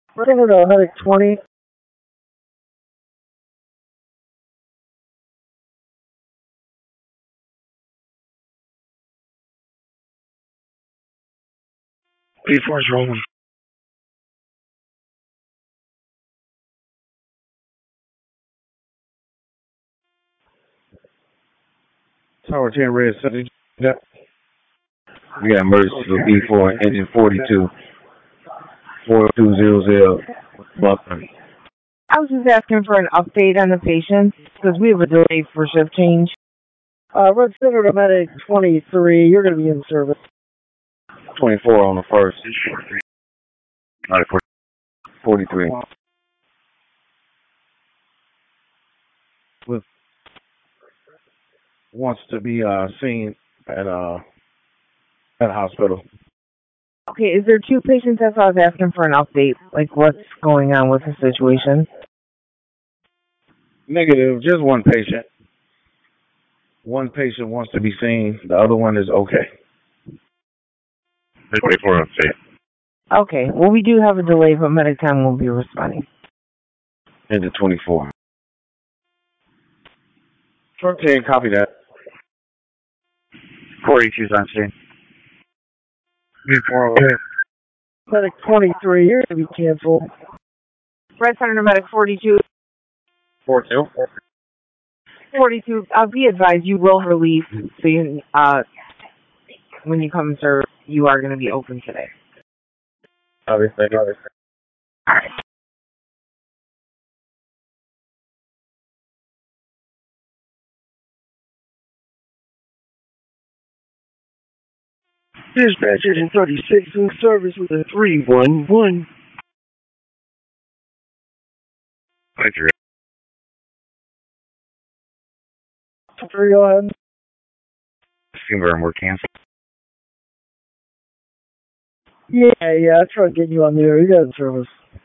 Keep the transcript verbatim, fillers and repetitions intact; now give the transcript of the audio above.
We're going to Medic twenty. B four is rolling. Tower ten Red City. Yep. We got emergency for B four, engine forty-two, four two zero zero, Buckner. I was just asking for an update on the patients because we have a delay for shift change. Uh, Red Center to Medic twenty-three. You're going to be in service. twenty-four on the first. forty-three. With wants to be uh, seen at uh at a hospital. Okay, is there two patients? That's why I was asking for an update. Like, what's going on with the situation? Negative, just one patient. One patient wants to be seen. The other one is okay. twenty-four update. Okay, well, we do have a delay, but Medic ten will be responding. Into twenty-four. Truck ten, copy that. forty-two's on scene. B four okay. Medic twenty-three. You're going to be canceled. Red Center to Medic forty-two. forty-two. forty-two. Uh, be advised, you will relieve. So you, uh, when you come and serve, you are going to be open today. Obviously, obviously. All right. Dispatch engine thirty-six in service with a three one one. Roger. Three on. Confirm we're canceled. Yeah, yeah, I tried getting you on the air. You got in service.